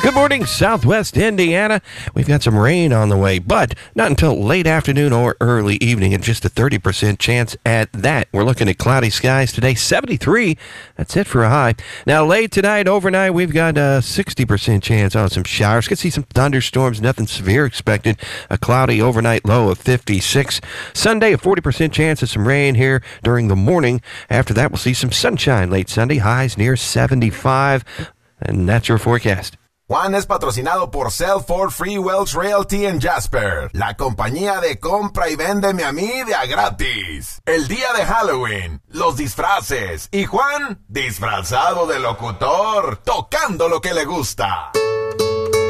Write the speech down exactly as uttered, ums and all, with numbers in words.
Good morning, Southwest Indiana. We've got some rain on the way, but not until late afternoon or early evening, and just a thirty percent chance at that. We're looking at cloudy skies today, seventy-three. That's it for a high. Now, late tonight, overnight, we've got a sixty percent chance on some showers. Could see some thunderstorms, nothing severe expected. A cloudy overnight low of fifty-six. Sunday, a forty percent chance of some rain here during the morning. After that, we'll see some sunshine late Sunday, highs near seventy-five. And that's your forecast. Juan es patrocinado por Sell Ford Free Wells Realty en Jasper, la compañía de compra y véndeme a mí de a gratis. El día de Halloween, los disfraces y Juan disfrazado de locutor, tocando lo que le gusta.